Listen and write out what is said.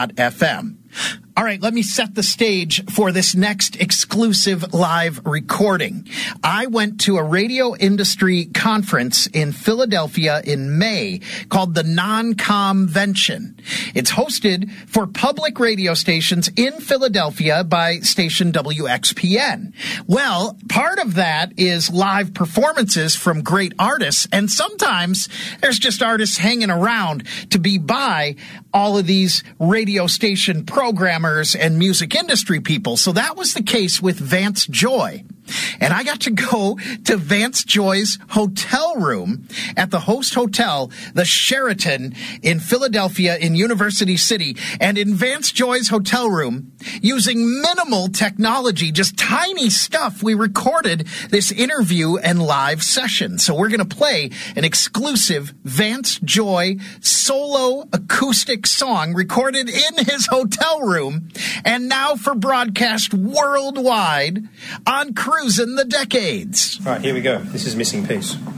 FM. All right, let me set the stage for this next exclusive live recording. I went to a radio industry conference in Philadelphia in May called the Non-Convention. It's hosted for public radio stations in Philadelphia by station WXPN. Well, part of that is live performances from great artists, and sometimes there's just artists hanging around to be by all of these radio station programmers and music industry people. So that was the case with Vance Joy. And I got to go to Vance Joy's hotel room at the host hotel, the Sheraton in Philadelphia in University City. And in Vance Joy's hotel room, using minimal technology, just tiny stuff, we recorded this interview and live session. So we're going to play an exclusive Vance Joy solo acoustic song recorded in his hotel room and now for broadcast worldwide on Cruisin' the Decades. All right, here we go. This is Missing Piece.